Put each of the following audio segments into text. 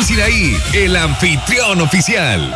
Juan Sinaí, el anfitrión oficial.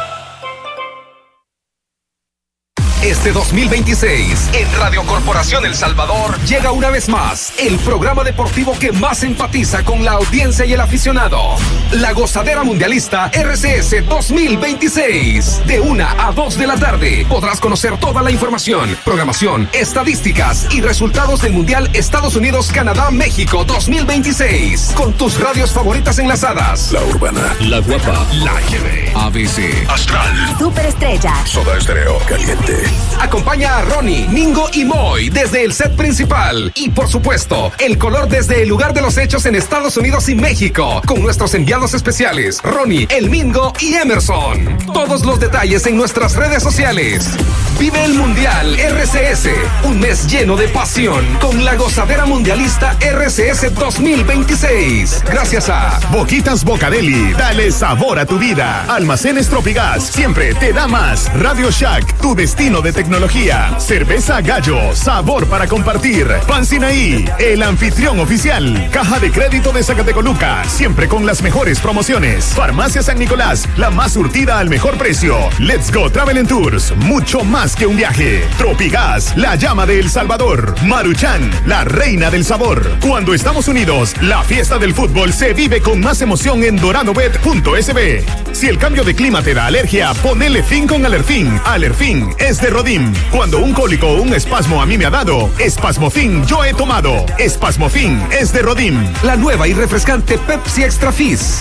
Este 2026, en Radio Corporación El Salvador, llega una vez más el programa deportivo que más empatiza con la audiencia y el aficionado. La Gozadera Mundialista RCS 2026. De 1 a 2 de la tarde podrás conocer toda la información, programación, estadísticas y resultados del Mundial Estados Unidos-Canadá-México 2026. Con tus radios favoritas enlazadas. La Urbana, La Guapa, La Chévere, ABC, Astral, Superestrella, Soda Estéreo, Caliente. Acompaña a Ronnie, Mingo y Moy desde el set principal. Y por supuesto, el color desde el lugar de los hechos en Estados Unidos y México. Con nuestros enviados especiales, Ronnie, el Mingo y Emerson. Todos los detalles en nuestras redes sociales. Vive el Mundial RCS. Un mes lleno de pasión con la Gozadera Mundialista RCS 2026. Gracias a Boquitas Bocadeli. Dale sabor a tu vida. Almacenes Tropigas. Siempre te da más. Radio Shack. Tu destino de tecnología. Cerveza Gallo. Sabor para compartir. Pan Sinaí. El anfitrión oficial. Caja de Crédito de Zacatecoluca. Siempre con las mejores promociones. Farmacia San Nicolás. La más surtida al mejor precio. Let's Go Travel and Tours. Mucho más que un viaje. Tropigas, la llama de El Salvador. Maruchan, la reina del sabor. Cuando estamos unidos, la fiesta del fútbol se vive con más emoción en doradobet.sb. Si el cambio de clima te da alergia, ponele fin con Alerfin. Alerfin es de Rodim. Cuando un cólico o un espasmo a mí me ha dado, Espasmofin yo he tomado. Espasmofin es de Rodim. La nueva y refrescante Pepsi Extra Fizz.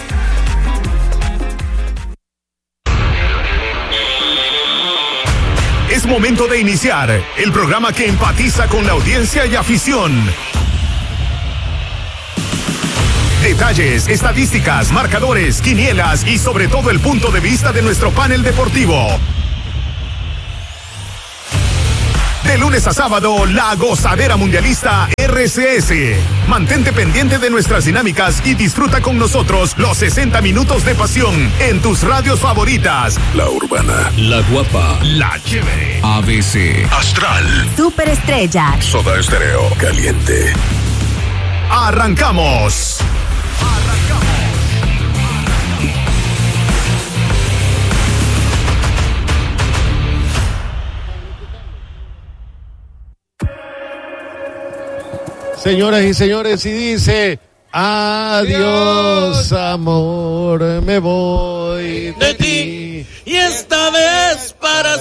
Es momento de iniciar el programa que empatiza con la audiencia y afición. Detalles, estadísticas, marcadores, quinielas y sobre todo el punto de vista de nuestro panel deportivo. De lunes a sábado, la Gozadera Mundialista RCS. Mantente pendiente de nuestras dinámicas y disfruta con nosotros los 60 minutos de pasión en tus radios favoritas. La Urbana, La Guapa, La Chévere, ABC, Astral, Superestrella, Soda Estéreo, Caliente. ¡Arrancamos! Señoras y señores, y dice: adiós, amor, me voy de ti, y esta vez para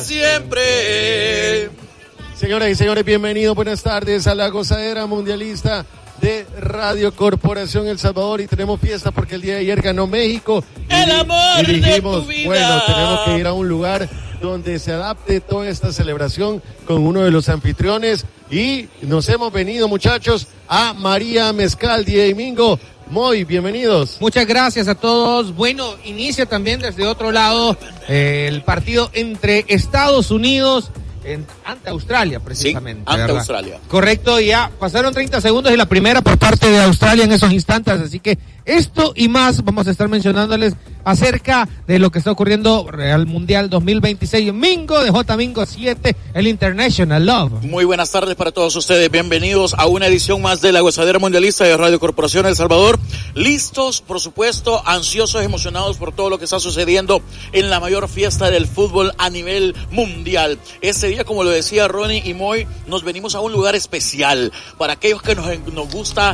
siempre. Señoras y señores, bienvenidos, buenas tardes a la Gozadera Mundialista de Radio Corporación El Salvador. Y tenemos fiesta porque el día de ayer ganó México. El amor y dijimos, de tu vida. Bueno, tenemos que ir a un lugar donde se adapte toda esta celebración con uno de los anfitriones. Y nos hemos venido, muchachos, a María Mezcal, DJ Mingo. Muy bienvenidos. Muchas gracias a todos. Bueno, inicia también desde otro lado el partido entre Estados Unidos ante Australia, precisamente. Sí, ante ¿verdad? Australia. Correcto, ya pasaron 30 segundos y la primera por parte de Australia en esos instantes, así que esto y más vamos a estar mencionándoles acerca de lo que está ocurriendo al Mundial 2026. Mingo de J Mingo 7, el International Love. Muy buenas tardes para todos ustedes, bienvenidos a una edición más de la Gozadera Mundialista de Radio Corporación El Salvador. Listos, por supuesto, ansiosos, emocionados por todo lo que está sucediendo en la mayor fiesta del fútbol a nivel mundial. Este día, como lo decía Ronnie y Moy, nos venimos a un lugar especial para aquellos que nos gusta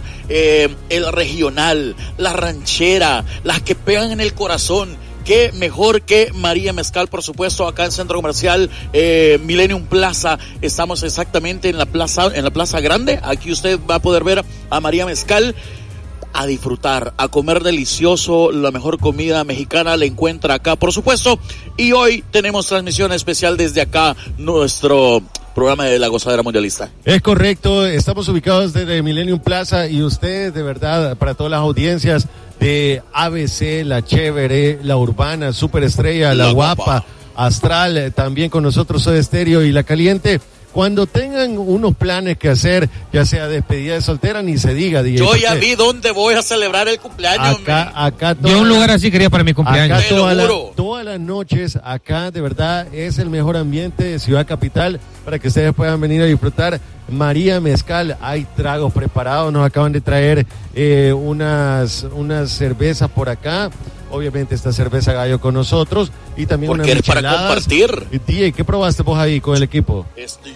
el regional, la ranchera, las que pegan en el corazón. Qué mejor que María Mezcal, por supuesto, acá en Centro Comercial Millennium Plaza. Estamos exactamente en la plaza grande. Aquí usted va a poder ver a María Mezcal, a disfrutar, a comer delicioso, la mejor comida mexicana la encuentra acá, por supuesto. Y hoy tenemos transmisión especial desde acá, nuestro programa de la Gozadera Mundialista. Es correcto, estamos ubicados desde Millennium Plaza y ustedes, de verdad, para todas las audiencias de ABC, La Chévere, La Urbana, Superestrella, La Guapa, Astral, también con nosotros Soda Estéreo y La Caliente. Cuando tengan unos planes que hacer, ya sea despedida de soltera, ni se diga. DJ, yo ya vi dónde voy a celebrar el cumpleaños. Acá yo un lugar así quería para mi cumpleaños. Acá todas las noches, acá de verdad es el mejor ambiente de Ciudad Capital para que ustedes puedan venir a disfrutar. María Mezcal, hay tragos preparados, nos acaban de traer unas cervezas por acá. obviamente esta cerveza Gallo con nosotros y también porque una eres para micheladas. compartir. DJ, ¿qué probaste vos ahí con el equipo?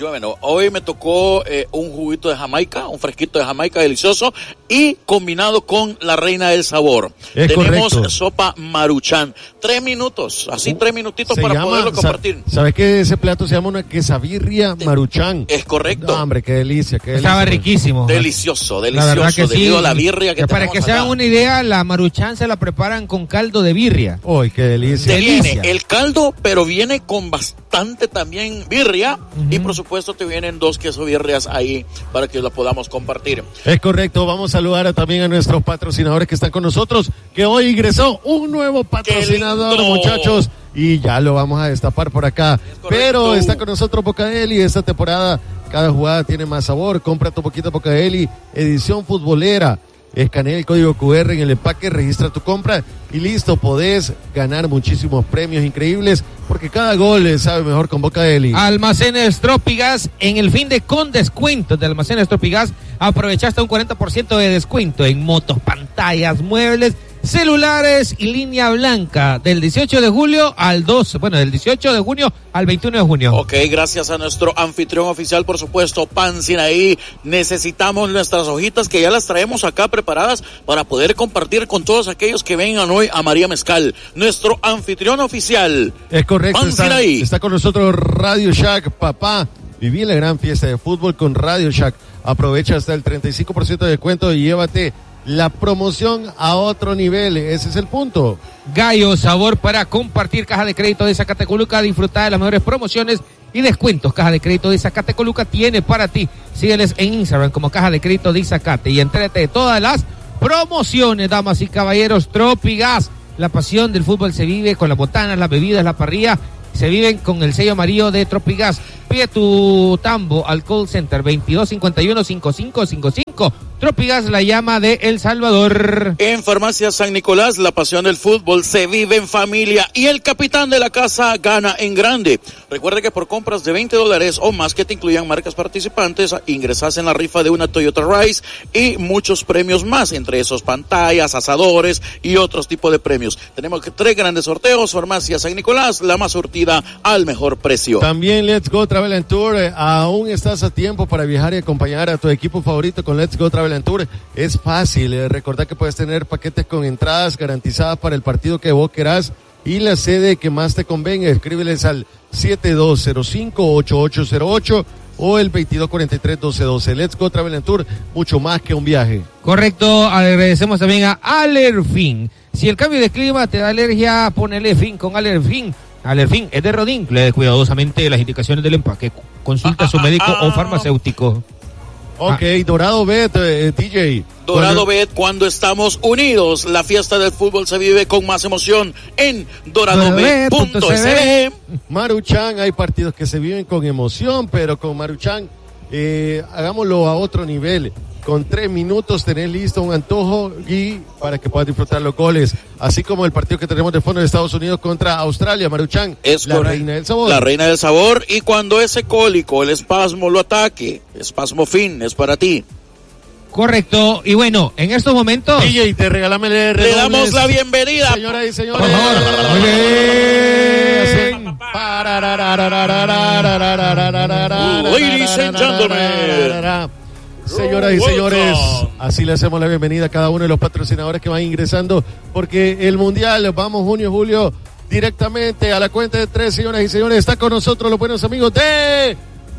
Hoy me tocó un juguito de Jamaica, un fresquito de Jamaica delicioso y combinado con la reina del sabor. Tenemos correcto. sopa Maruchan. 3 minutos, así 3 minutitos para poderlo compartir. ¿Sabes que ese plato se llama una quesabirria Maruchan? Es correcto. No, hombre, qué delicia, qué delicia. Estaba riquísimo. Delicioso. La verdad que sí. La birria que para que se hagan una idea, la Maruchan se la preparan con caldo de birria. ¡Uy, qué delicia! Viene el caldo, pero viene con bastante también birria. Y por supuesto te vienen 2 queso birrias ahí para que la podamos compartir. Es correcto. Vamos a saludar también a nuestros patrocinadores que están con nosotros, que hoy ingresó un nuevo patrocinador, muchachos, y ya lo vamos a destapar por acá. Pero está con nosotros Bocadeli esta temporada. Cada jugada tiene más sabor. Compra tu poquito Bocadeli, edición futbolera. Escanea el código QR en el empaque, registra tu compra y listo, podés ganar muchísimos premios increíbles porque cada gol sabe mejor con Bocadeli. Almacenes Tropigas, en el fin de con descuento de Almacenes Tropigas, aprovechaste un 40% de descuento en motos, pantallas, muebles, celulares y línea blanca del 18 de julio al 2, del 18 de junio al 21 de junio. Ok, gracias a nuestro anfitrión oficial, por supuesto, Pan Sinaí. Necesitamos nuestras hojitas que ya las traemos acá preparadas para poder compartir con todos aquellos que vengan hoy a María Mezcal, nuestro anfitrión oficial. Es correcto, Pan Sinaí. Está con nosotros Radio Shack, papá. Viví la gran fiesta de fútbol con Radio Shack. Aprovecha hasta el 35% de descuento y llévate la promoción a otro nivel. Ese es el punto. Gallo, sabor para compartir. Caja de crédito de Zacatecoluca, disfrutar de las mejores promociones y descuentos. Caja de crédito de Zacatecoluca tiene para ti. Sígueles en Instagram como Caja de crédito de Zacate y entrégate de todas las promociones, damas y caballeros. Tropigas, la pasión del fútbol se vive con las botanas, las bebidas, la parrilla. Se viven con el sello amarillo de Tropigas. Pide tu tambo al call center 2251-5555. Tropigas, la llama de El Salvador. En Farmacia San Nicolás, la pasión del fútbol se vive en familia y el capitán de la casa gana en grande. Recuerde que por compras de $20 o más que te incluyan marcas participantes, ingresas en la rifa de una Toyota Rise y muchos premios más, entre esos pantallas, asadores y otros tipos de premios. Tenemos 3 grandes sorteos. Farmacia San Nicolás, la más surtida al mejor precio. También Let's Go Travel and Tour. Aún estás a tiempo para viajar y acompañar a tu equipo favorito con Let's Go Travel and Tour. Es fácil. Recordá que puedes tener paquetes con entradas garantizadas para el partido que vos querás y la sede que más te convenga. Escríbeles al 7205-8808 o el 2243-1212. Let's Go Travel and Tour, mucho más que un viaje. Correcto. Agradecemos también a Alerfin. Si el cambio de clima te da alergia, ponele fin con Alerfin. Alerfin es de Rodin. Lee cuidadosamente las indicaciones del empaque. Consulta a su médico o farmacéutico. Ok, Dorado Bet, DJ. Dorado Bet, cuando estamos unidos, la fiesta del fútbol se vive con más emoción en doradobet.sb. Maruchan, hay partidos que se viven con emoción, pero con Maruchan, hagámoslo a otro nivel. Con 3 minutos tenés listo un antojo y para que puedas disfrutar los goles. Así como el partido que tenemos de fondo de Estados Unidos contra Australia, Maruchan, es la reina del sabor. La reina del sabor, y cuando ese cólico, el espasmo lo ataque, espasmo fin, es para ti. Correcto, y bueno, en estos momentos... DJ, te regalame le damos la bienvenida. Señoras y señores. Por favor. Muy bien. Ladies and gentlemen. Señoras y señores, así le hacemos la bienvenida a cada uno de los patrocinadores que van ingresando, porque el Mundial, vamos junio, julio, directamente a la cuenta de 3, señoras y señores, está con nosotros los buenos amigos de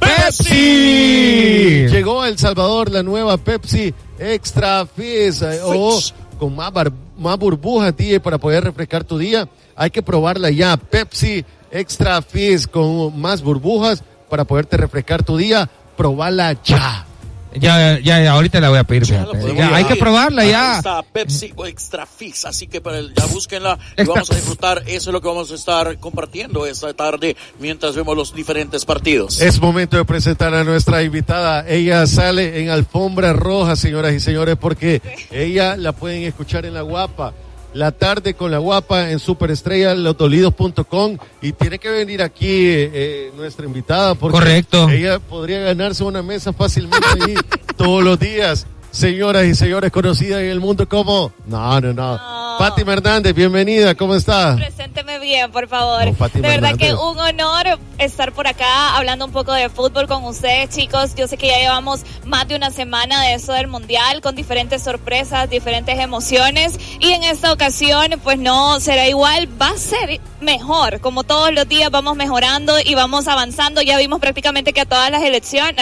Pepsi. Llegó a El Salvador la nueva Pepsi Extra Fizz, con más burbujas, DJ, para poder refrescar tu día. Hay que probarla ya, Pepsi Extra Fizz con más burbujas para poderte refrescar tu día. Probarla ya. Ya, ahorita la voy a pedir. Hay que probarla ya. Está Pepsi Extra Fizz, así que ya búsquenla y vamos a disfrutar. Eso es lo que vamos a estar compartiendo esta tarde mientras vemos los diferentes partidos. Es momento de presentar a nuestra invitada. Ella sale en alfombra roja, señoras y señores, porque ella la pueden escuchar en La Guapa. La tarde con La Guapa en Superestrella, losdolidos.com, y tiene que venir aquí nuestra invitada porque correcto, ella podría ganarse una mesa fácilmente ahí todos los días. Señoras y señores, conocida en el mundo como... No. Fátima Hernández, bienvenida, ¿cómo está? Presénteme bien, por favor. No, Fátima de verdad Hernández. que un honor estar por acá hablando un poco de fútbol con ustedes, chicos. Yo sé que ya llevamos más de una semana de eso del Mundial, con diferentes sorpresas, diferentes emociones. Y en esta ocasión, pues no será igual, va a ser mejor. Como todos los días vamos mejorando y vamos avanzando. Ya vimos prácticamente que a todas las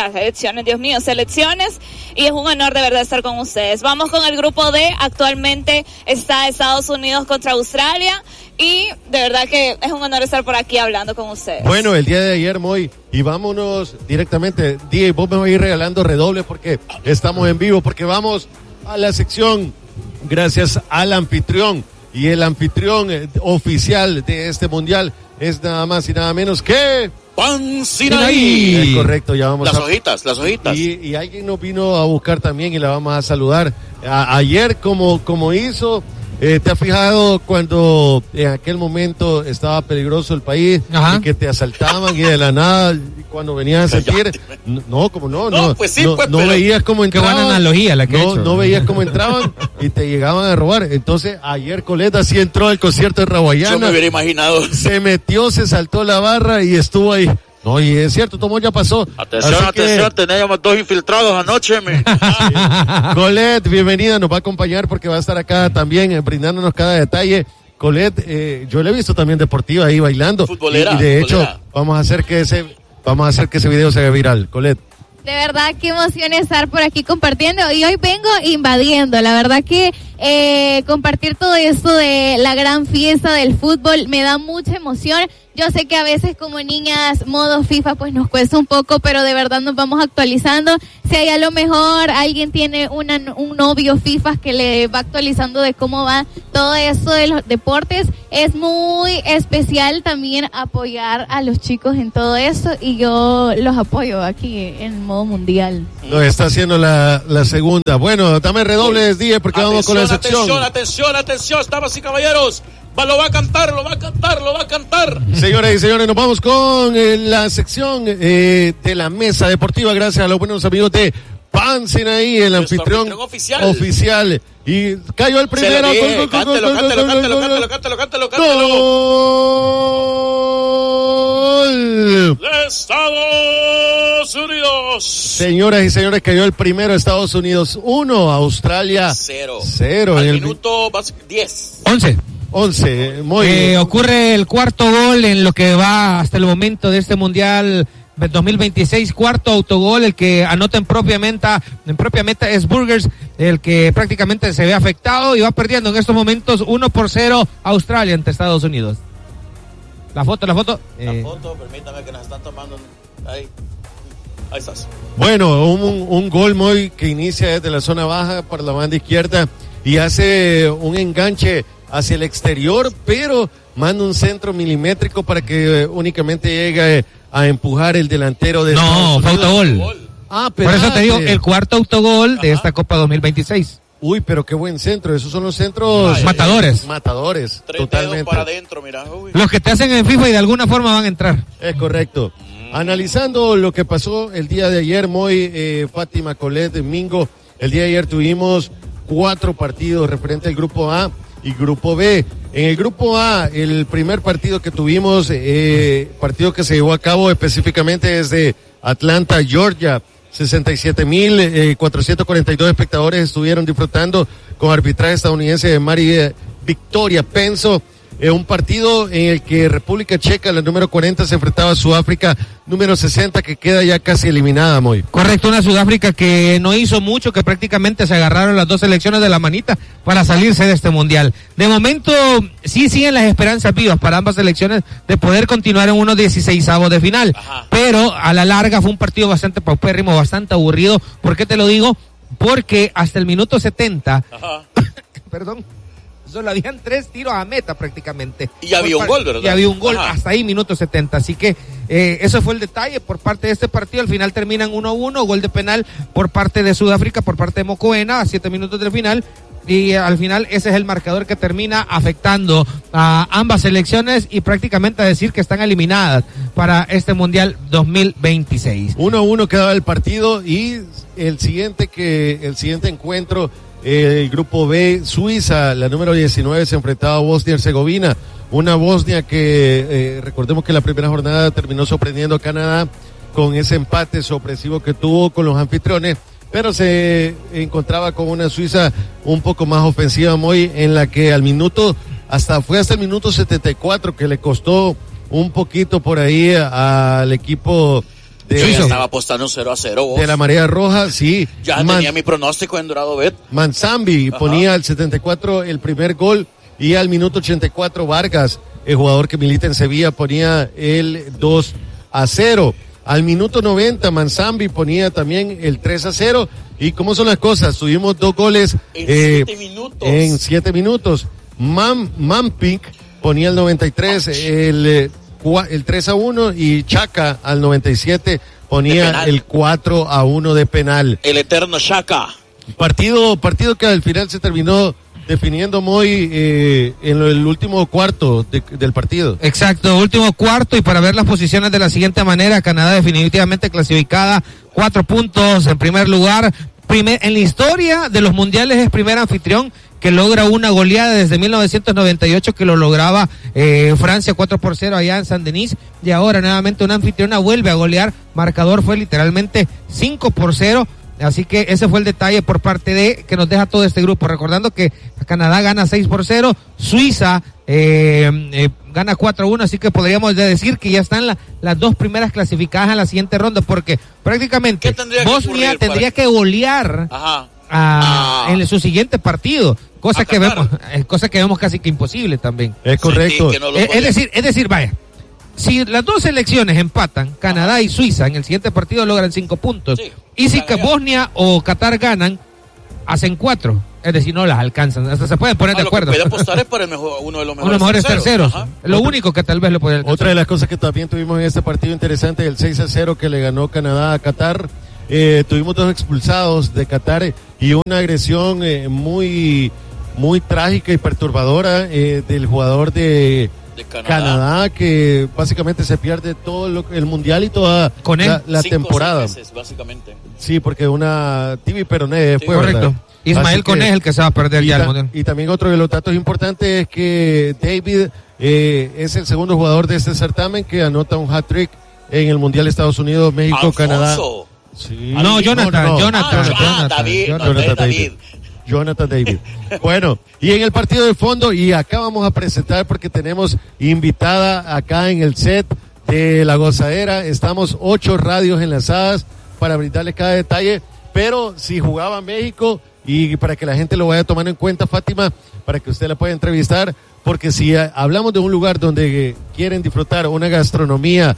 selecciones. Y es un honor de verdad estar con ustedes. Vamos con el grupo D. Actualmente está Estados Unidos contra Australia. Y de verdad que es un honor estar por aquí hablando con ustedes. Bueno, el día de ayer, Moy, y vámonos directamente. DJ, vos me vas a ir regalando redoble porque estamos en vivo, porque vamos a la sección gracias al anfitrión. Y el anfitrión oficial de este mundial es nada más y nada menos que... Pansinaí. Es correcto, ya vamos Las hojitas. Y alguien nos vino a buscar también y la vamos a saludar. Ayer, como hizo... ¿te has fijado cuando en aquel momento estaba peligroso el país? Ajá. Y que te asaltaban y de la nada, cuando venías a sentir... No, como no. Pues sí, pues, no pero... veías cómo Qué entraban. buena analogía la que he hecho. No veías cómo entraban y te llegaban a robar. Entonces, ayer Coleta sí entró al concierto de Raguayana. Yo me hubiera imaginado. Se metió, se saltó la barra y estuvo ahí. No, y es cierto, todo ya pasó. Atención, teníamos 2 infiltrados anoche. Colette, bienvenida, nos va a acompañar porque va a estar acá también brindándonos cada detalle. Colette, yo la he visto también deportiva ahí bailando. Futbolera. Y de hecho, vamos a hacer que ese video se haga viral. Colette. De verdad, qué emoción estar por aquí compartiendo y hoy vengo invadiendo. La verdad que compartir todo esto de la gran fiesta del fútbol me da mucha emoción. Yo sé que a veces como niñas, modo FIFA, pues nos cuesta un poco, pero de verdad nos vamos actualizando. Si hay a lo mejor alguien tiene un novio FIFA que le va actualizando de cómo va todo esto de los deportes, es muy especial también apoyar a los chicos en todo eso y yo los apoyo aquí en modo mundial. Nos está haciendo la segunda. Bueno, dame redobles, DJ, porque vamos con la sección. Atención, damas y caballeros. Lo va a cantar. Señoras y señores, nos vamos con la sección de la mesa deportiva. Gracias a los buenos amigos de Pansinaí, el anfitrión oficial. Y cayó el primero. Cántelo. ¡Gol! De Estados Unidos. Señoras y señores, cayó el primero. Estados Unidos 1, Australia 0. Al minuto 10. 11, muy bien. Ocurre el cuarto gol en lo que va hasta el momento de este Mundial 2026, cuarto autogol, el que anota en propia meta es Burgers, el que prácticamente se ve afectado y va perdiendo en estos momentos 1-0 Australia ante Estados Unidos. La foto. La foto, permítame que nos están tomando. Ahí estás. Bueno, un gol muy que inicia desde la zona baja para la banda izquierda y hace un enganche hacia el exterior, pero manda un centro milimétrico para que únicamente llegue a empujar el delantero de No, fue autogol. Pero por eso te digo, el cuarto autogol de esta Copa 2026. Uy, pero qué buen centro, esos son los centros matadores. Totalmente. Para adentro, mira. Los que te hacen en FIFA y de alguna forma van a entrar. Es correcto. Analizando lo que pasó el día de ayer, Fátima, Colette, Mingo, el día de ayer tuvimos 4 partidos referente al grupo A y grupo B. En el grupo A, el primer partido que tuvimos, partido que se llevó a cabo específicamente desde Atlanta, Georgia, 67,442 espectadores estuvieron disfrutando con arbitraje estadounidense de Mari Victoria Penso. Un partido en el que República Checa, la número 40, se enfrentaba a Sudáfrica, número 60, que queda ya casi eliminada, Moy. Correcto, una Sudáfrica que no hizo mucho, que prácticamente se agarraron las dos selecciones de la manita para salirse de este mundial. De momento, sí siguen las esperanzas vivas para ambas selecciones de poder continuar en unos 16avos de final. Ajá. Pero a la larga fue un partido bastante paupérrimo, bastante aburrido. ¿Por qué te lo digo? Porque hasta el minuto 70, perdón, solo habían 3 tiros a meta prácticamente. Y había un gol, ¿verdad? Y había un gol. Ajá. Hasta ahí, minuto 70. Así que eso fue el detalle por parte de este partido. Al final terminan 1-1, gol de penal por parte de Sudáfrica, por parte de Mokoena, a 7 minutos del final. Y al final ese es el marcador que termina afectando a ambas selecciones y prácticamente a decir que están eliminadas para este Mundial 2026. 1-1 quedaba el partido y el siguiente encuentro El grupo B, Suiza, la número 19, se enfrentaba a Bosnia y Herzegovina. Una Bosnia que, recordemos que la primera jornada terminó sorprendiendo a Canadá con ese empate sorpresivo que tuvo con los anfitriones, pero se encontraba con una Suiza un poco más ofensiva, muy en la que fue hasta el minuto 74 que le costó un poquito por ahí al equipo de... Yo ya estaba apostando 0-0 vos. De la Marea Roja, sí. Ya tenía mi pronóstico en Dorado Bet. Manzambi ponía al 74 el primer gol y al minuto 84 Vargas, el jugador que milita en Sevilla, ponía el 2-0. Al minuto 90 Manzambi ponía también el 3-0. ¿Y cómo son las cosas? Tuvimos 2 goles en 7 minutos. Mampik ponía el 93, el 3-1 y Chaca al 97 ponía el 4-1 de penal. El eterno Chaca. Partido que al final se terminó definiendo muy en el último cuarto del partido. Exacto, último cuarto, y para ver las posiciones de la siguiente manera: Canadá definitivamente clasificada, 4 puntos en primer lugar. En la historia de los mundiales es primer anfitrión que logra una goleada desde 1998, que lo lograba Francia 4-0 allá en Saint-Denis, y ahora nuevamente una anfitriona vuelve a golear. Marcador fue literalmente 5-0. Así que ese fue el detalle por parte de que nos deja todo este grupo. Recordando que Canadá gana 6-0, Suiza gana 4-1, así que podríamos decir que ya están las 2 primeras clasificadas en la siguiente ronda, porque prácticamente Bosnia tendría que golear en su siguiente partido, cosa que vemos casi que imposible también. Es correcto. Sí, es decir, vaya, si las 2 selecciones empatan, Canadá y Suiza, en el siguiente partido logran 5 puntos. Sí, y si Bosnia o Qatar ganan, hacen 4. Es decir, no las alcanzan. Hasta se pueden poner de acuerdo. Lo que puede apostar es por uno de los mejores terceros. Lo único que tal vez lo puede alcanzar. Otra de las cosas que también tuvimos en este partido interesante, el 6-0 que le ganó Canadá a Qatar. Tuvimos 2 expulsados de Qatar y una agresión muy trágica y perturbadora del jugador de Canadá, que básicamente se pierde todo el mundial y toda la temporada. 5 meses, básicamente. Sí, porque una Tibi Peroné fue, correcto. ¿Verdad? Ismael Koné es el que se va a perder ya el mundial. Y también otro de los datos importantes es que David es el segundo jugador de este certamen que anota un hat-trick en el mundial Estados Unidos, México, Canadá. Sí. No, Jonathan David. Bueno, y en el partido de fondo, y acá vamos a presentar porque tenemos invitada acá en el set de La Gozadera. Estamos 8 radios enlazadas para brindarles cada detalle, pero si jugaba México, y para que la gente lo vaya tomando en cuenta, Fátima, para que usted la pueda entrevistar, porque si hablamos de un lugar donde quieren disfrutar una gastronomía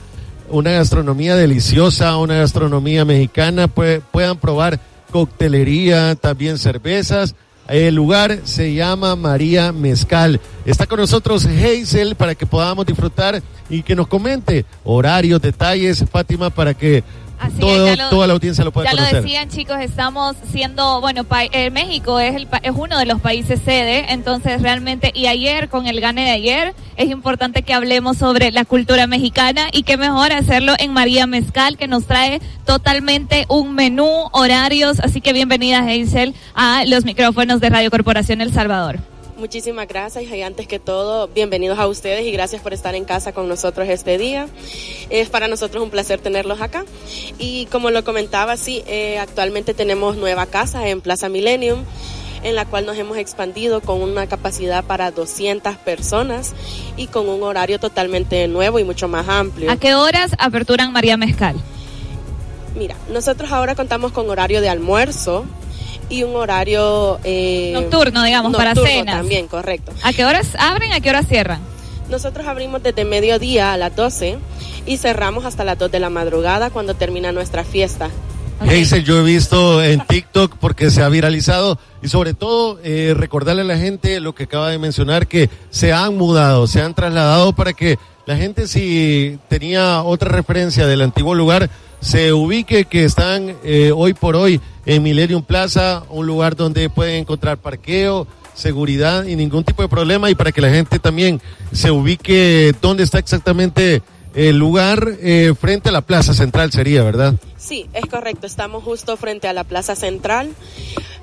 deliciosa, una gastronomía mexicana, puedan probar coctelería, también cervezas. El lugar se llama María Mezcal. Está con nosotros Hazel para que podamos disfrutar y que nos comente horarios, detalles, Fátima, para que toda la audiencia lo pueda conocer. Ya lo decían, chicos, estamos siendo, México es uno de los países sede, entonces realmente, y ayer, con el gane de ayer, es importante que hablemos sobre la cultura mexicana, y qué mejor hacerlo en María Mezcal, que nos trae totalmente un menú, horarios, así que bienvenida, Hazel, a los micrófonos de Radio Corporación El Salvador. Muchísimas gracias, y antes que todo, bienvenidos a ustedes y gracias por estar en casa con nosotros este día. Es para nosotros un placer tenerlos acá. Y como lo comentaba, sí, actualmente tenemos nueva casa en Plaza Millennium, en la cual nos hemos expandido con una capacidad para 200 personas y con un horario totalmente nuevo y mucho más amplio. ¿A qué horas aperturan María Mezcal? Mira, nosotros ahora contamos con horario de almuerzo y un horario nocturno, digamos, para cenas. También, correcto. ¿A qué horas abren, a qué horas cierran? Nosotros abrimos desde mediodía a las 12 y cerramos hasta las 2 de la madrugada cuando termina nuestra fiesta. Okay. Hazel, yo he visto en TikTok porque se ha viralizado, y sobre todo recordarle a la gente lo que acaba de mencionar, que se han mudado, se han trasladado para que la gente, si tenía otra referencia del antiguo lugar, se ubique que están hoy por hoy en Millennium Plaza, un lugar donde pueden encontrar parqueo, seguridad y ningún tipo de problema, y para que la gente también se ubique dónde está exactamente el lugar, frente a la Plaza Central sería, ¿verdad? Sí, es correcto, estamos justo frente a la Plaza Central.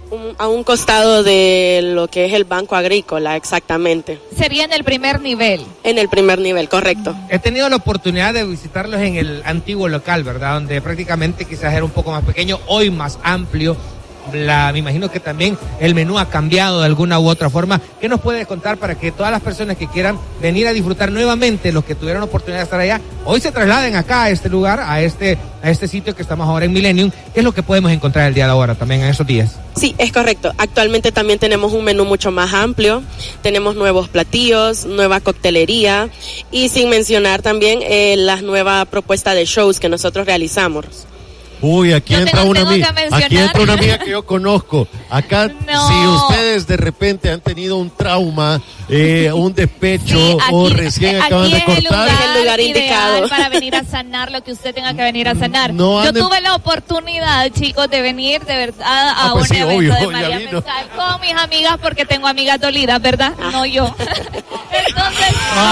A un costado de lo que es el Banco Agrícola, exactamente. Sería en el primer nivel. En el primer nivel, correcto. He tenido la oportunidad de visitarlos en el antiguo local, ¿verdad? Donde prácticamente quizás era un poco más pequeño, hoy más amplio. Me imagino que también el menú ha cambiado de alguna u otra forma. ¿Qué nos puedes contar para que todas las personas que quieran venir a disfrutar nuevamente, los que tuvieron oportunidad de estar allá, hoy se trasladen acá a este lugar, a este sitio que estamos ahora en Millennium? ¿Qué es lo que podemos encontrar el día de ahora también en esos días? Sí, es correcto. Actualmente también tenemos un menú mucho más amplio. Tenemos nuevos platillos, nueva coctelería y sin mencionar también la nueva propuesta de shows que nosotros realizamos. Uy, aquí entra una amiga que yo conozco. Acá, no. Si ustedes de repente han tenido un trauma, un despecho, sí, aquí, o recién acaban de cortar, es el lugar indicado para venir a sanar lo que usted tenga que venir a sanar. No yo tuve la oportunidad, chicos, de venir de verdad a un evento obvio, de María Mezcal con mis amigas, porque tengo amigas dolidas, ¿verdad? No yo. Entonces...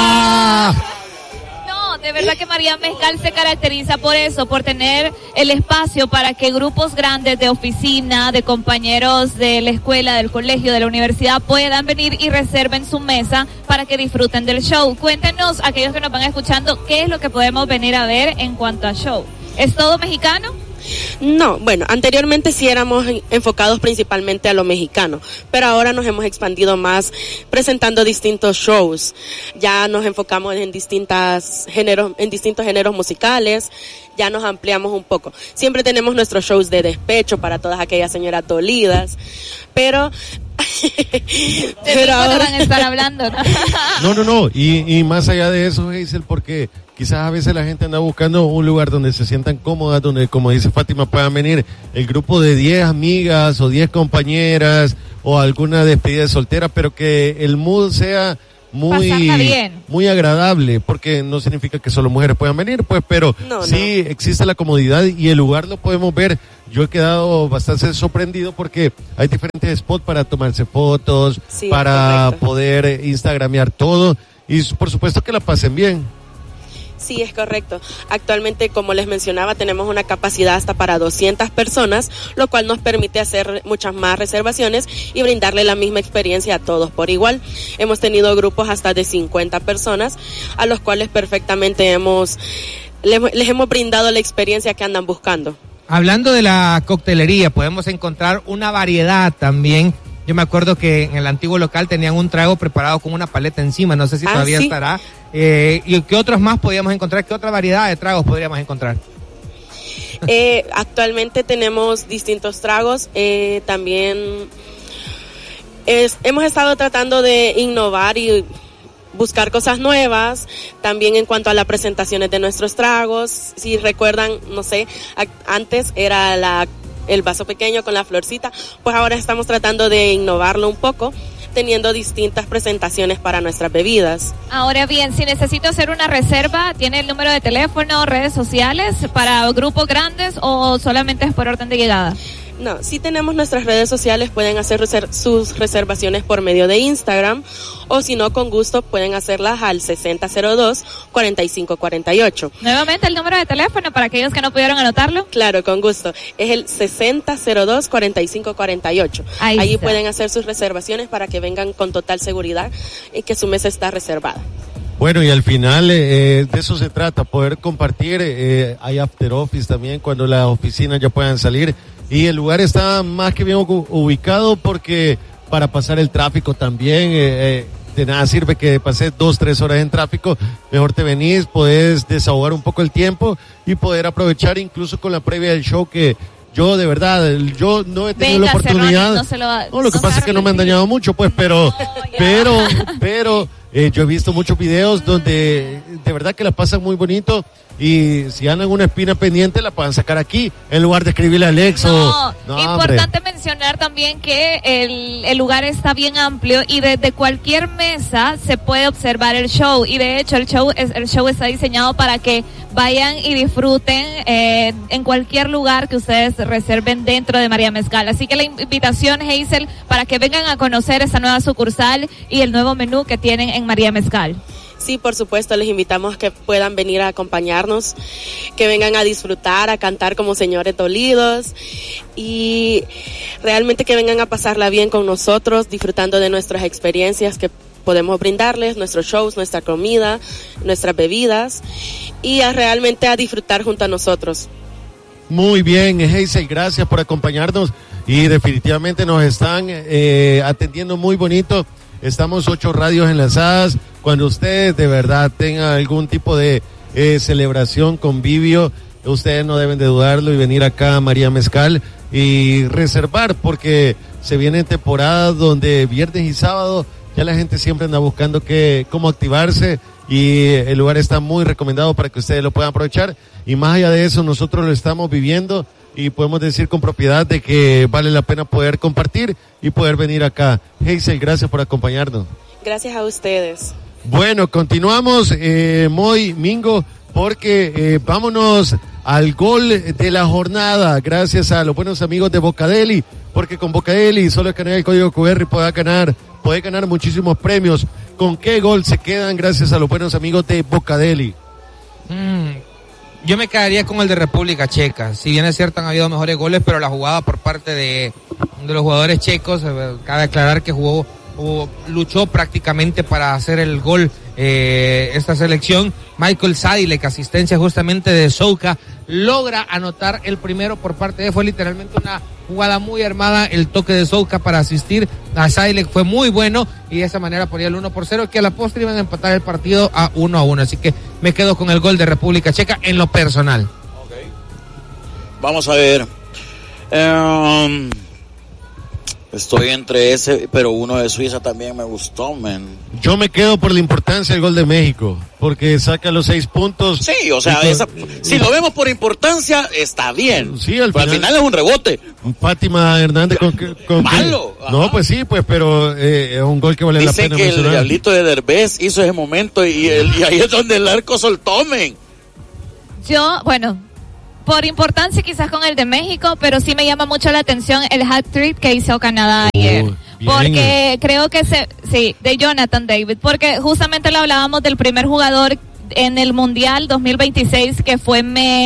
De verdad que María Mezcal se caracteriza por eso, por tener el espacio para que grupos grandes de oficina, de compañeros de la escuela, del colegio, de la universidad puedan venir y reserven su mesa para que disfruten del show. Cuéntenos, aquellos que nos van escuchando, ¿qué es lo que podemos venir a ver en cuanto a show? ¿Es todo mexicano? No, bueno, anteriormente sí éramos enfocados principalmente a lo mexicano, pero ahora nos hemos expandido más presentando distintos shows. Ya nos enfocamos en distintos géneros musicales, ya nos ampliamos un poco. Siempre tenemos nuestros shows de despecho para todas aquellas señoras dolidas, pero ahora van a estar hablando, ¿no? No, y más allá de eso, Hazel, porque quizás a veces la gente anda buscando un lugar donde se sientan cómodas, donde, como dice Fátima, puedan venir el grupo de 10 amigas o 10 compañeras o alguna despedida de soltera, pero que el mood sea muy agradable, porque no significa que solo mujeres puedan venir, pues, pero sí existe la comodidad y el lugar lo podemos ver. Yo he quedado bastante sorprendido porque hay diferentes spots para tomarse fotos, para poder instagramear todo y por supuesto que la pasen bien. Sí, es correcto. Actualmente, como les mencionaba, tenemos una capacidad hasta para 200 personas, lo cual nos permite hacer muchas más reservaciones y brindarle la misma experiencia a todos por igual. Hemos tenido grupos hasta de 50 personas, a los cuales perfectamente les hemos brindado la experiencia que andan buscando. Hablando de la coctelería, podemos encontrar una variedad también. Yo me acuerdo que en el antiguo local tenían un trago preparado con una paleta encima, no sé si todavía estará. ¿Y qué otros más podíamos encontrar? ¿Qué otra variedad de tragos podríamos encontrar? Actualmente tenemos distintos tragos, también hemos estado tratando de innovar y buscar cosas nuevas, también en cuanto a las presentaciones de nuestros tragos. Si recuerdan, no sé, antes era el vaso pequeño con la florcita, pues ahora estamos tratando de innovarlo un poco, teniendo distintas presentaciones para nuestras bebidas. Ahora bien, si necesito hacer una reserva, ¿tiene el número de teléfono, redes sociales para grupos grandes o solamente es por orden de llegada? No, sí tenemos nuestras redes sociales, pueden hacer sus reservaciones por medio de Instagram o si no, con gusto pueden hacerlas al 6002-4548. Nuevamente el número de teléfono para aquellos que no pudieron anotarlo. Claro, con gusto. Es el 6002-4548. Ahí pueden hacer sus reservaciones para que vengan con total seguridad y que su mesa está reservada. Bueno, y al final de eso se trata, poder compartir. Hay after office también cuando las oficinas ya puedan salir. Y el lugar está más que bien ubicado porque para pasar el tráfico también, de nada sirve que pases 2-3 horas en tráfico, mejor te venís, podés desahogar un poco el tiempo y poder aprovechar incluso con la previa del show que yo de verdad, yo no he tenido la oportunidad. Lo que pasa es que no me han dañado mucho, pues, pero yo he visto muchos videos donde de verdad que la pasan muy bonito y si andan una espina pendiente la pueden sacar aquí en lugar de escribirle a Alex importante mencionar también que el lugar está bien amplio y desde cualquier mesa se puede observar el show y de hecho el show está diseñado para que vayan y disfruten en cualquier lugar que ustedes reserven dentro de María Mezcal. Así que la invitación, Hazel, para que vengan a conocer esta nueva sucursal y el nuevo menú que tienen en María Mezcal. Sí, por supuesto, les invitamos que puedan venir a acompañarnos, que vengan a disfrutar, a cantar como señores dolidos y realmente que vengan a pasarla bien con nosotros, disfrutando de nuestras experiencias que podemos brindarles, nuestros shows, nuestra comida, nuestras bebidas y realmente a disfrutar junto a nosotros. Muy bien, Hazel, gracias por acompañarnos y definitivamente nos están atendiendo muy bonito. Estamos 8 radios enlazadas. Cuando ustedes de verdad tengan algún tipo de celebración, convivio, ustedes no deben de dudarlo y venir acá a María Mezcal y reservar, porque se vienen temporadas donde viernes y sábado ya la gente siempre anda buscando cómo activarse y el lugar está muy recomendado para que ustedes lo puedan aprovechar. Y más allá de eso, nosotros lo estamos viviendo y podemos decir con propiedad de que vale la pena poder compartir y poder venir acá. Hazel, gracias por acompañarnos. Gracias a ustedes. Bueno, continuamos, Moy, Mingo, porque vámonos al gol de la jornada, gracias a los buenos amigos de Bocadeli, porque con Bocadeli solo escanea el código QR y puede ganar muchísimos premios. ¿Con qué gol se quedan gracias a los buenos amigos de Bocadeli? Yo me quedaría con el de República Checa. Si bien es cierto, han habido mejores goles, pero la jugada por parte de los jugadores checos, cabe aclarar que luchó prácticamente para hacer el gol esta selección. Michael Sadilek, asistencia justamente de Souka, logra anotar el primero por parte de él. Fue literalmente una jugada muy armada, el toque de Souka para asistir a Sadilek fue muy bueno y de esa manera ponía el 1-0, que a la postre iban a empatar el partido a 1-1. Así que me quedo con el gol de República Checa en lo personal. Okay. Vamos a ver. Estoy entre ese, pero uno de Suiza también me gustó, man. Yo me quedo por la importancia del gol de México, porque saca los 6 puntos. Sí, o sea, si lo vemos por importancia, está bien. Sí, al final es un rebote. Fátima Hernández con malo. No, pues sí, pues, pero es un gol que vale la pena mencionar. Dicen que el diablito de Derbez hizo ese momento y ahí es donde el arco soltó, men. Yo, bueno, por importancia quizás con el de México, pero sí me llama mucho la atención el hat-trick que hizo Canadá ayer. Bien. Porque creo que de Jonathan David, porque justamente lo hablábamos del primer jugador en el Mundial 2026 que fue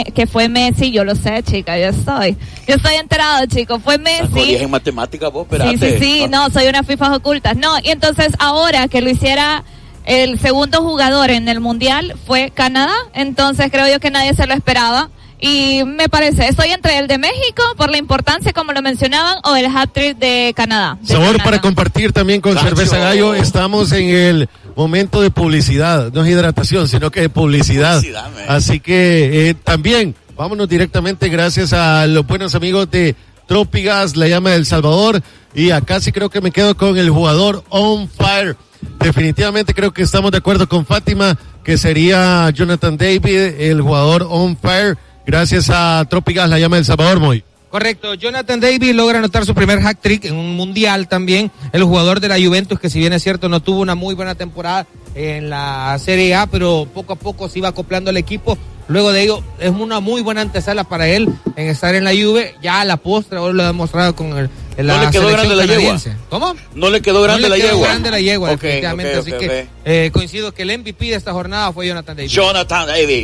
Messi. Yo lo sé, chica, yo estoy enterado, chicos, fue Messi. En matemáticas vos, espérate. Sí, no, soy una fifas ocultas. No, y entonces ahora que lo hiciera el segundo jugador en el Mundial fue Canadá, entonces creo yo que nadie se lo esperaba. Y me parece, estoy entre el de México por la importancia, como lo mencionaban, o el hat-trick de Canadá. Sabor para compartir también con Cerveza Gallo. Estamos en el momento de publicidad, no es hidratación, sino que de publicidad. Así que también, vámonos directamente gracias a los buenos amigos de Tropigas, la llama del Salvador. Y acá sí creo que me quedo con el jugador on fire. Definitivamente creo que estamos de acuerdo con Fátima, que sería Jonathan David, el jugador on fire. Gracias a Tropigas, la llama del Salvador, Moy. Correcto, Jonathan David logra anotar su primer hat-trick en un mundial también. El jugador de la Juventus, que si bien es cierto no tuvo una muy buena temporada en la Serie A, pero poco a poco se iba acoplando al equipo. Luego de ello, es una muy buena antesala para él en estar en la Juve. Ya a la postre, ahora lo ha demostrado con la ¿No le quedó grande la yegua? ¿Cómo? ¿No le quedó grande la yegua? No le quedó grande la yegua, definitivamente. Así que coincido que el MVP de esta jornada fue Jonathan David. Jonathan David.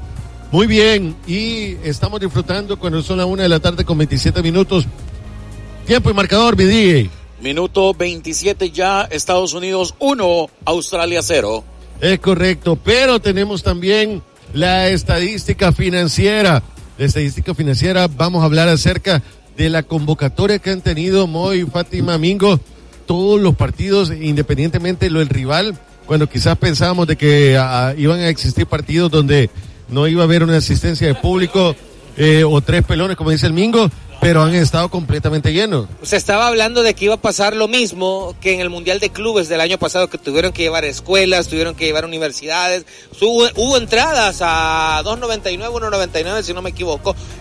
Muy bien, y estamos disfrutando cuando son las 1 p.m. con 27 minutos. Tiempo y marcador, mi DJ. Minuto 27 ya, Estados Unidos 1, Australia 0. Es correcto, pero tenemos también la estadística financiera. La estadística financiera, vamos a hablar acerca de la convocatoria que han tenido Moy, Fátima, Mingo, todos los partidos, independientemente del rival, cuando quizás pensábamos de que iban a existir partidos donde no iba a haber una asistencia de público o 3 pelones, como dice el Mingo, pero han estado completamente llenos. Se estaba hablando de que iba a pasar lo mismo que en el Mundial de Clubes del año pasado, que tuvieron que llevar escuelas, tuvieron que llevar universidades. Hubo entradas a $2.99, $1.99 si no me equivoco,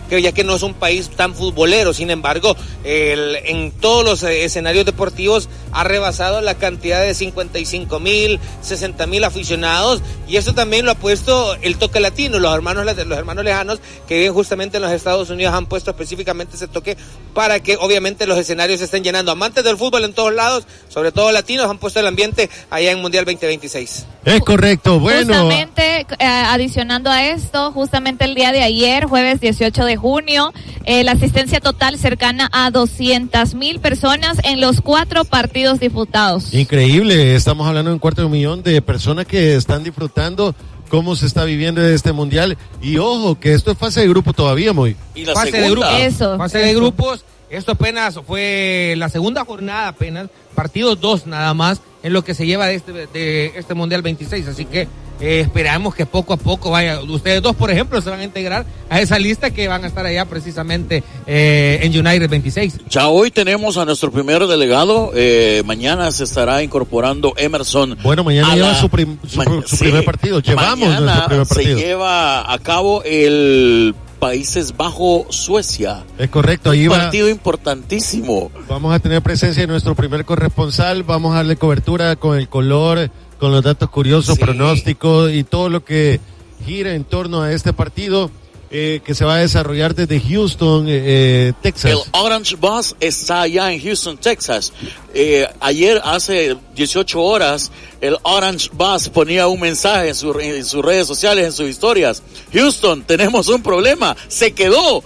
que ya que no es un país tan futbolero. Sin embargo, en todos los escenarios deportivos ha rebasado la cantidad de 55,000, 60,000 aficionados, y eso también lo ha puesto el toque latino. Los hermanos lejanos que viven justamente en los Estados Unidos han puesto específicamente ese toque para que obviamente los escenarios se estén llenando. Amantes del fútbol en todos lados, sobre todo latinos, han puesto el ambiente allá en Mundial 2026. Es correcto, bueno. Justamente, adicionando a esto, justamente el día de ayer, jueves 18 de junio, la asistencia total cercana a 200,000 personas en los 4 partidos disputados. Increíble, estamos hablando de 250,000 de personas que están disfrutando cómo se está viviendo este mundial. Y ojo, que esto es fase de grupo todavía, muy. Y la Fase segunda. de grupos. Eso. Fase de grupos. Esto apenas fue la segunda jornada, apenas partidos 2 nada más en lo que se lleva de este Mundial 26. Así que esperamos que poco a poco vaya. Ustedes dos, por ejemplo, se van a integrar a esa lista que van a estar allá precisamente en United 26. Ya hoy tenemos a nuestro primer delegado. Mañana se estará incorporando Emerson. Bueno, mañana lleva su primer partido. Llevamos nuestro primer partido. Se lleva a cabo el Países Bajos-Suecia. Es correcto, ahí un va. partido importantísimo. Vamos a tener presencia de nuestro primer corresponsal, vamos a darle cobertura con el color, con los datos curiosos, Sí. pronósticos y todo lo que gira en torno a este partido que se va a desarrollar desde Houston, Texas. El Orange Bus está allá en Houston, Texas. Ayer, hace 18 horas, el Orange Bus ponía un mensaje en sus redes sociales, en sus historias. Houston, tenemos un problema. Se quedó.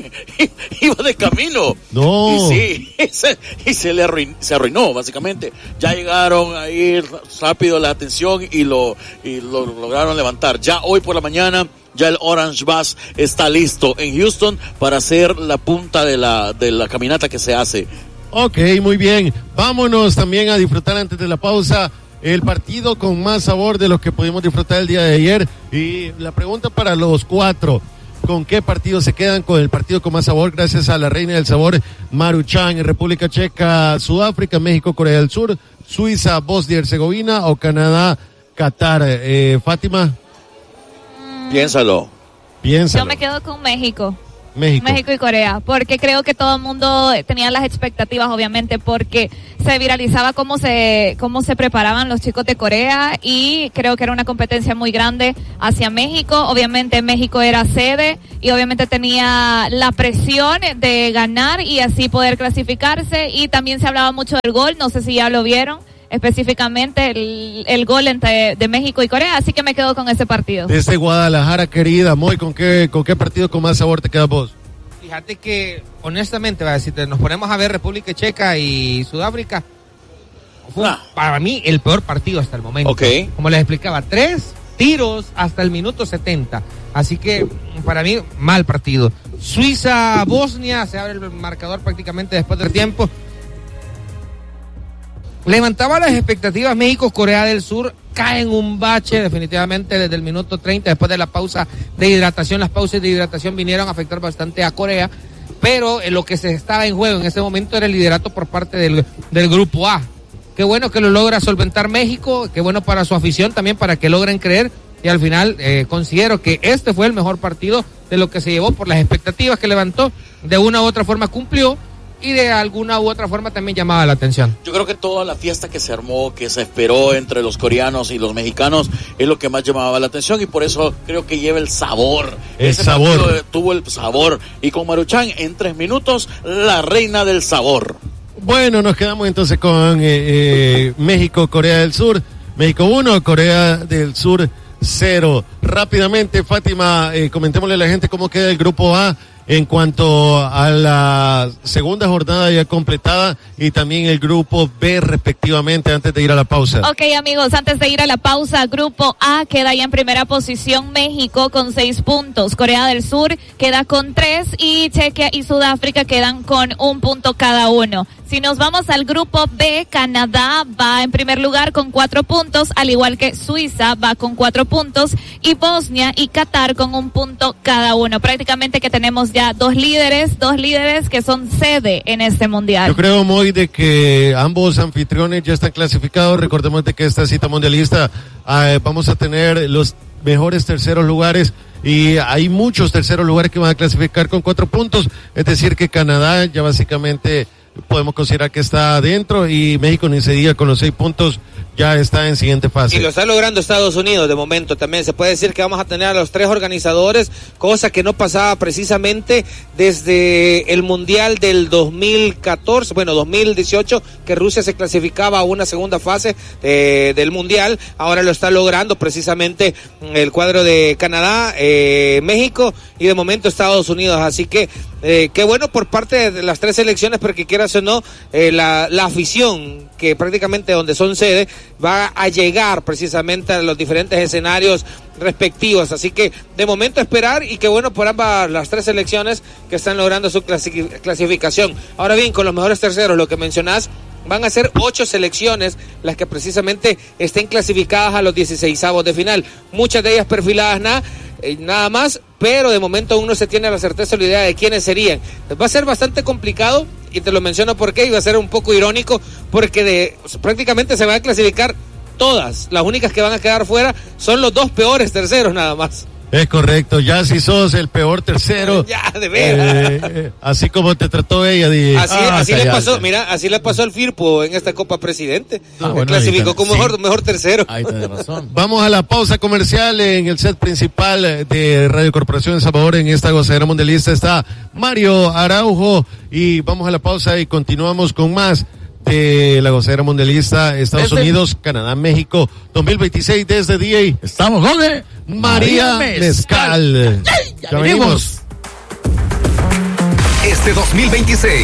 Iba de camino. No. Y sí, se arruinó, básicamente. Ya llegaron ahí rápido la atención y lo lograron levantar. Ya hoy por la mañana, ya el Orange Bus está listo en Houston para hacer la punta de la caminata que se hace. Ok, muy bien. Vámonos también a disfrutar antes de la pausa el partido con más sabor de los que pudimos disfrutar el día de ayer. Y la pregunta para los 4, ¿con qué partido se quedan? Con el partido con más sabor, gracias a la reina del sabor, Maruchan, República Checa, Sudáfrica, México, Corea del Sur, Suiza, Bosnia y Herzegovina o Canadá, Qatar. Fátima. Piénsalo. Yo me quedo con México y Corea, porque creo que todo el mundo tenía las expectativas, obviamente, porque se viralizaba cómo se preparaban los chicos de Corea, y creo que era una competencia muy grande hacia México. Obviamente México era sede y obviamente tenía la presión de ganar y así poder clasificarse, y también se hablaba mucho del gol, no sé si ya lo vieron específicamente el gol de México y Corea, así que me quedo con ese partido. Desde Guadalajara, querida, Moy, ¿con qué partido con más sabor te quedas vos? Fíjate que, honestamente, si nos ponemos a ver República Checa y Sudáfrica, fue para mí el peor partido hasta el momento. Okay. Como les explicaba, 3 tiros hasta el minuto 70. Así que, para mí, mal partido. Suiza-Bosnia, se abre el marcador prácticamente después del tiempo. Levantaba las expectativas México-Corea del Sur, cae en un bache definitivamente desde el minuto 30, después de la pausa de hidratación. Las pausas de hidratación vinieron a afectar bastante a Corea, pero lo que se estaba en juego en ese momento era el liderato por parte del grupo A. Qué bueno que lo logra solventar México, qué bueno para su afición también, para que logren creer, y al final considero que este fue el mejor partido de lo que se llevó por las expectativas que levantó. De una u otra forma cumplió, y de alguna u otra forma también llamaba la atención. Yo creo que toda la fiesta que se armó, que se esperó entre los coreanos y los mexicanos, es lo que más llamaba la atención, y por eso creo que lleva el sabor. Ese partido tuvo el sabor, y con Maruchan en 3 minutos, la reina del sabor. Bueno, nos quedamos entonces con México, Corea del Sur. México 1, Corea del Sur 0. Rápidamente, Fátima, comentémosle a la gente cómo queda el grupo A en cuanto a la segunda jornada ya completada, y también el grupo B respectivamente, antes de ir a la pausa. Ok, amigos, antes de ir a la pausa, grupo A queda ya en primera posición México con 6 puntos, Corea del Sur queda con 3 y Chequia y Sudáfrica quedan con 1 punto cada uno. Si nos vamos al grupo B, Canadá va en primer lugar con 4 puntos, al igual que Suiza va con 4 puntos, y Bosnia y Qatar con 1 punto cada uno. Prácticamente que tenemos ya dos líderes que son sede en este mundial. Yo creo, Moy, de que ambos anfitriones ya están clasificados. Recordemos de que esta cita mundialista vamos a tener los mejores terceros lugares y hay muchos terceros lugares que van a clasificar con 4 puntos, es decir que Canadá ya básicamente podemos considerar que está adentro y México ni se diga con los 6 puntos ya está en siguiente fase. Y lo está logrando Estados Unidos de momento también. Se puede decir que vamos a tener a los 3 organizadores, cosa que no pasaba precisamente desde el Mundial del 2014, 2018, que Rusia se clasificaba a una segunda fase del Mundial. Ahora lo está logrando precisamente el cuadro de Canadá, México y de momento Estados Unidos. Así que qué bueno por parte de las 3 selecciones, porque quieras o no, la afición que prácticamente donde son sede va a llegar precisamente a los diferentes escenarios respectivos. Así que de momento esperar, y qué bueno por ambas las 3 selecciones que están logrando su clasificación. Ahora bien, con los mejores terceros, lo que mencionás, van a ser 8 selecciones las que precisamente estén clasificadas a los 16avos de final. Muchas de ellas perfiladas nada más, pero de momento aún no se tiene la certeza o la idea de quiénes serían. Va a ser bastante complicado, y te lo menciono porque iba a ser un poco irónico, porque prácticamente se van a clasificar todas. Las únicas que van a quedar fuera son los 2 peores terceros nada más. Es correcto, ya si sos el peor tercero, ya, de veras. así como te trató ella. Así le pasó, mira, así le pasó al Firpo en esta Copa Presidente. Clasificó como mejor tercero. Ahí tenés razón. Vamos a la pausa comercial. En el set principal de Radio Corporación El Salvador, en esta gozadera mundialista, está Mario Araujo, y vamos a la pausa y continuamos con más de la gozadera mundialista. Estados Unidos, Canadá, México 2026 desde DA. Estamos con María Mezcal. Ya venimos. Este 2026